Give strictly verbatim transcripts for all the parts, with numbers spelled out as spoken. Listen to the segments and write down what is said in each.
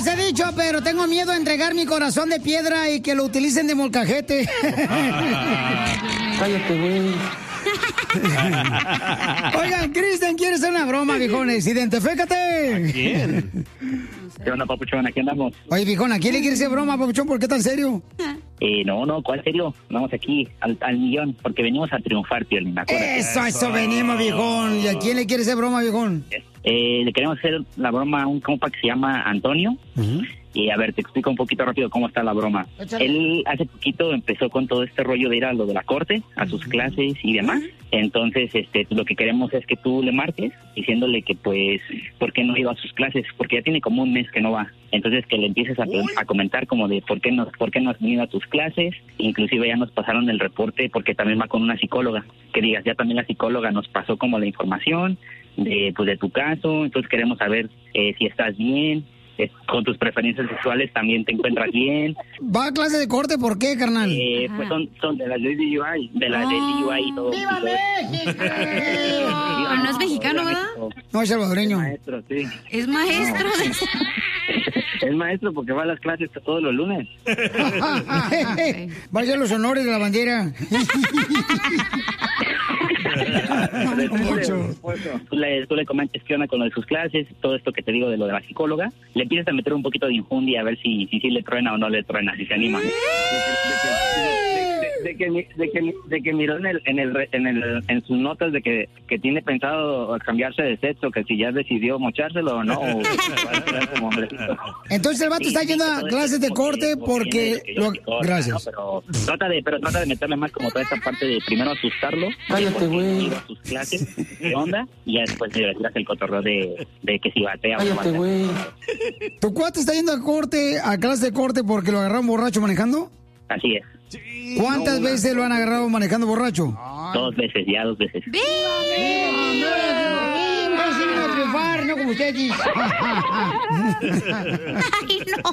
les he dicho, pero tengo miedo a entregar mi corazón de piedra y que lo utilicen de molcajete. Cállate, güey. Oigan, Cristian, ¿quieres hacer una broma, viejones? Identifícate. ¿Quién? ¿Qué onda, papuchón? ¿Aquí andamos? Oye, viejón, ¿a quién le quieres hacer broma, papuchón? ¿Por qué tan serio? Eh, no, no, ¿cuál serio? Vamos aquí al, al millón, porque venimos a triunfar, tío. Eso, eso venimos, viejón. ¿Y a quién le quieres hacer broma, viejón? Eh, le queremos hacer la broma a un compa que se llama Antonio. Uh-huh. Y a ver, te explico un poquito rápido cómo está la broma. Échale. Él hace poquito empezó con todo este rollo de ir a lo de la corte, a sus uh-huh. clases y demás. Entonces, este, lo que queremos es que tú le marques diciéndole que, pues, ¿por qué no iba a sus clases? Porque ya tiene como un mes que no va. Entonces, que le empieces a, a comentar como de por qué, no, por qué no has venido a tus clases. Inclusive ya nos pasaron el reporte porque también va con una psicóloga. Que digas, ya también la psicóloga nos pasó como la información de, pues, de tu caso. Entonces, queremos saber eh, si estás bien. Con tus preferencias sexuales también te encuentras bien. ¿Va a clase de corte? ¿Por qué, carnal? Eh, pues son, son de las de D U I, de las de D U I y todo. ¡Viva México! Pero no es mexicano, ¿verdad? No, es salvadoreño. Es maestro, sí. Es maestro. Es maestro porque va a las clases todos los lunes. Va a hacer los honores de la bandera. Tú le, tú le comentes qué onda con lo de sus clases, todo esto que te digo de lo de la psicóloga, le empiezas a meter un poquito de infundia a ver si si, si le truena o no le truena, si se anima. De, de, de, de, de, que, de, que, de que miró en el, en el en el en sus notas de que, que tiene pensado cambiarse de sexo, que si ya decidió mochárselo o no. O, como entonces el vato sí, está yendo a clases de corte porque lo... gracias. No, pero trata de pero trata de meterle más como toda esta parte de primero asustarlo. Cállate, güey. A sus clases, ¿qué onda? Y ya después le tiras el cotorreo de, de que si batea o no batea. Güey. ¿Tu cuate está yendo a corte, a clase de corte porque lo agarraron borracho manejando? Así es. Sí, ¿cuántas no, veces no. lo han agarrado manejando borracho? Dos veces, ya dos veces. ¡Viva! A triunfar, no como usted dice. Ay, no.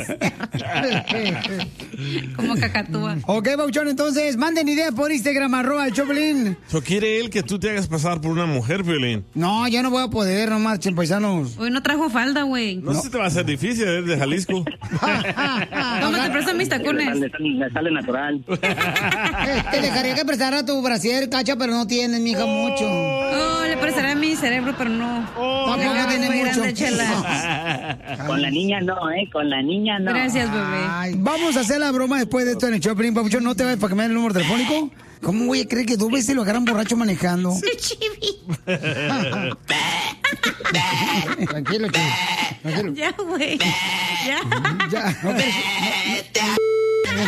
Como cacatúa. Ok, Bauchón, entonces, manden ideas por Instagram, arroba el Choplin. ¿So quiere él que tú te hagas pasar por una mujer, Piolín? No, ya no voy a poder, no marchen, paisanos. Hoy no trajo falda, güey. No, no sé si te va a ser difícil, es de Jalisco. ¿Cómo te prestan mis tacones? Le sale, le sale natural. Te dejaría que prestara tu brasier, Cacha, pero no tienes, mija, oh. mucho. Oh, le prestaré a mi cerebro, pero no. Oh, tampoco tiene mucho. Con la niña no, ¿eh? Con la niña no. Gracias, bebé. Ay, vamos a hacer la broma después de esto en el Choplin, papuchón. ¿No te vayas para que me den el número telefónico? ¿Cómo voy a creer que dos veces lo agarran borracho manejando? Sí, chivi. Tranquilo, chivi. Tranquilo. Ya, güey. Ya. Ya. No, pero, no, no.